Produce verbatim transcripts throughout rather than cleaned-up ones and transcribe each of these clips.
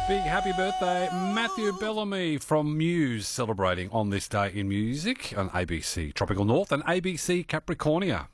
Big happy birthday, Matthew Bellamy from Muse, celebrating on this day in music on A B C Tropical North and A B C Capricornia.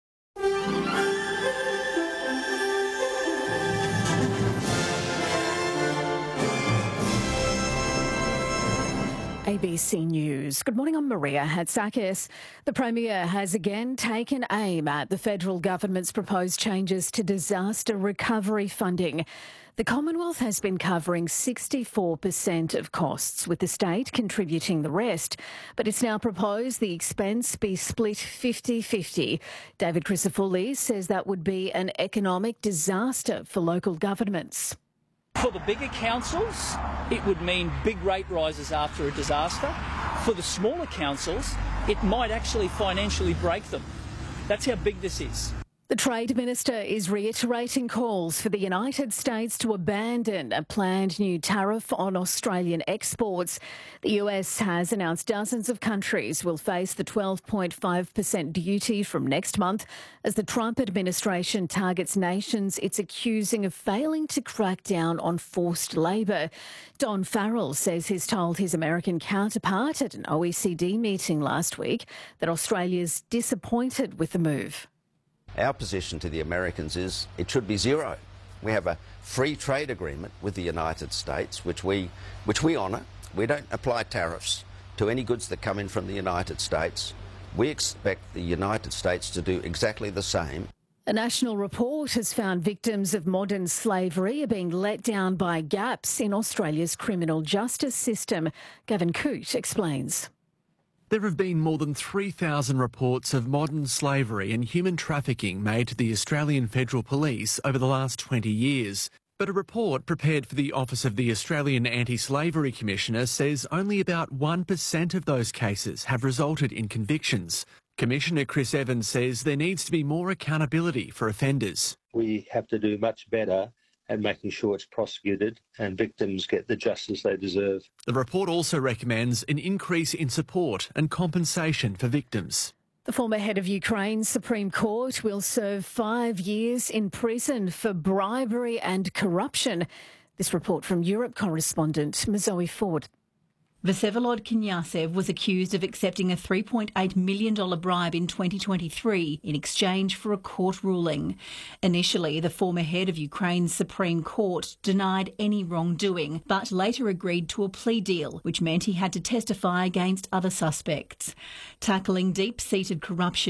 A B C News. Good morning, I'm Maria Hatzakis. The Premier has again taken aim at the federal government's proposed changes to disaster recovery funding. The Commonwealth has been covering sixty-four percent of costs, with the state contributing the rest. But it's now proposed the expense be split fifty-fifty. David Crisafulli says that would be an economic disaster for local governments. For the bigger councils, it would mean big rate rises after a disaster. For the smaller councils, it might actually financially break them. That's how big this is. The Trade Minister is reiterating calls for the United States to abandon a planned new tariff on Australian exports. The U S has announced dozens of countries will face the twelve point five percent duty from next month as the Trump administration targets nations it's accusing of failing to crack down on forced labour. Don Farrell says he's told his American counterpart at an O E C D meeting last week that Australia's disappointed with the move. Our position to the Americans is it should be zero. We have a free trade agreement with the United States, which we, which we honour. We don't apply tariffs to any goods that come in from the United States. We expect the United States to do exactly the same. A national report has found victims of modern slavery are being let down by gaps in Australia's criminal justice system. Gavin Coote explains. There have been more than three thousand reports of modern slavery and human trafficking made to the Australian Federal Police over the last twenty years. But a report prepared for the Office of the Australian Anti-Slavery Commissioner says only about one percent of those cases have resulted in convictions. Commissioner Chris Evans says there needs to be more accountability for offenders. We have to do much better and making sure it's prosecuted and victims get the justice they deserve. The report also recommends an increase in support and compensation for victims. The former head of Ukraine's Supreme Court will serve five years in prison for bribery and corruption. This report from Europe correspondent Mazoe Ford. Vsevolod Knyazev was accused of accepting a three point eight million dollars bribe in twenty twenty-three in exchange for a court ruling. Initially, the former head of Ukraine's Supreme Court denied any wrongdoing, but later agreed to a plea deal, which meant he had to testify against other suspects. Tackling deep-seated corruption